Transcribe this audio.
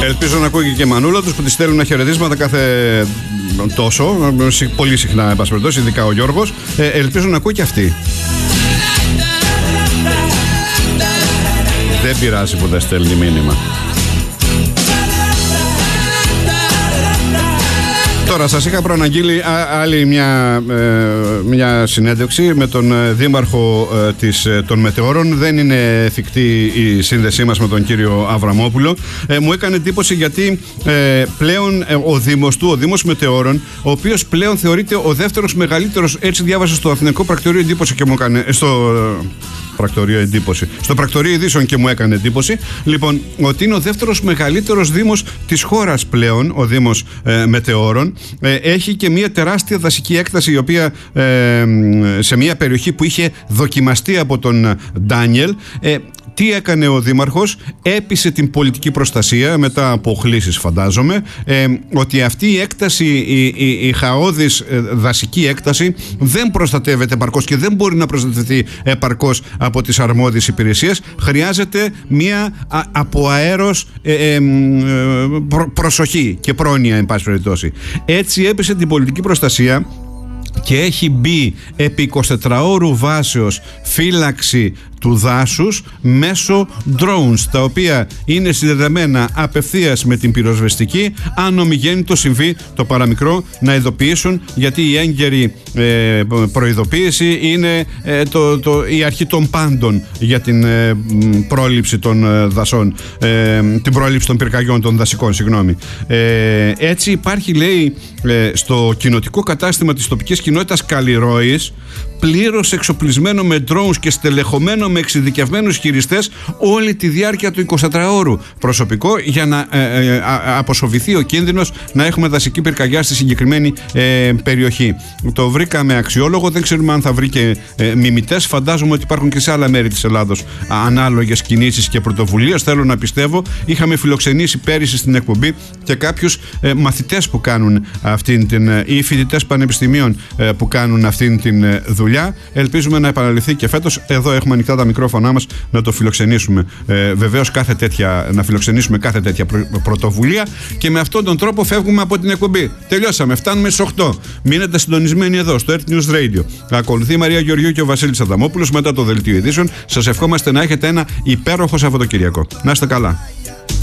Ελπίζω να ακούει και η μανούλα τους που τη στέλνουν χαιρετίσματα κάθε τόσο, πολύ συχνά, εν πάση περιπτώσει, ειδικά ο Γιώργος. Ελπίζω να ακούει και αυτή. Δεν πειράζει που δεν στέλνει μήνυμα. Τώρα σας είχα προαναγγείλει άλλη μια συνέντευξη με τον δήμαρχο των Μετεώρων. Δεν είναι εφικτή η σύνδεσή μας με τον κύριο Αβραμόπουλο. Μου έκανε εντύπωση γιατί πλέον ο Δήμος Μετεώρων, ο οποίος πλέον θεωρείται ο δεύτερος μεγαλύτερος, έτσι διάβασα στο Αθηνικό Πρακτορείο εντύπωση και μου έκανε στο Πρακτορείο Ειδήσεων και μου έκανε εντύπωση. Λοιπόν, ότι είναι ο δεύτερος μεγαλύτερος δήμος της χώρας πλέον, ο Δήμος Μετεώρων. Έχει και μια τεράστια δασική έκταση, η οποία σε μια περιοχή που είχε δοκιμαστεί από τον Ντάνιελ. Τι έκανε ο Δήμαρχος? Έπεισε την πολιτική προστασία μετά από οχλήσεις, φαντάζομαι, ότι αυτή η έκταση, η χαόδης δασική έκταση δεν προστατεύεται επαρκώς και δεν μπορεί να προστατευτεί επαρκώς από τις αρμόδιες υπηρεσίες. Χρειάζεται μια από αέρος προσοχή και πρόνοια, εν πάση περιπτώσει. Έτσι έπεισε την πολιτική προστασία και έχει μπει επί 24ωρου βάσεως φύλαξη του δάσους μέσω drones, τα οποία είναι συνδεδεμένα απευθείας με την πυροσβεστική, αν ομιγέννητο συμβεί το παραμικρό να ειδοποιήσουν, γιατί η έγκαιρη προειδοποίηση είναι η αρχή των πάντων για την πρόληψη των δασών, την πρόληψη των πυρκαγιών των δασικών, συγγνώμη. Έτσι υπάρχει, λέει, στο κοινοτικό κατάστημα της τοπικής κοινότητας Καλλιρόης, πλήρως εξοπλισμένο με drones και στελεχωμένο με εξειδικευμένους χειριστές όλη τη διάρκεια του 24ωρου προσωπικό, για να αποσοβηθεί ο κίνδυνος να έχουμε δασική πυρκαγιά στη συγκεκριμένη περιοχή. Το βρήκαμε αξιόλογο, δεν ξέρουμε αν θα βρει και μιμητές. Φαντάζομαι ότι υπάρχουν και σε άλλα μέρη της Ελλάδος ανάλογες κινήσεις και πρωτοβουλίες. Θέλω να πιστεύω. Είχαμε φιλοξενήσει πέρυσι στην εκπομπή και κάποιους μαθητές που κάνουν ή φοιτητές πανεπιστημίων που κάνουν αυτήν την δουλειά. Ελπίζουμε να επαναληφθεί και φέτος. Εδώ έχουμε ανοιχτά τα μικρόφωνά μας να το φιλοξενήσουμε. Βεβαίως να φιλοξενήσουμε κάθε τέτοια πρωτοβουλία, και με αυτόν τον τρόπο φεύγουμε από την εκπομπή. Τελειώσαμε. Φτάνουμε στις 8. Μείνετε συντονισμένοι εδώ στο Earth News Radio. Ακολουθεί η Μαρία Γεωργίου και ο Βασίλης Αδαμόπουλος μετά το Δελτίο Ειδήσεων. Σας ευχόμαστε να έχετε ένα υπέροχο Σαββατοκυριακό. Να είστε καλά.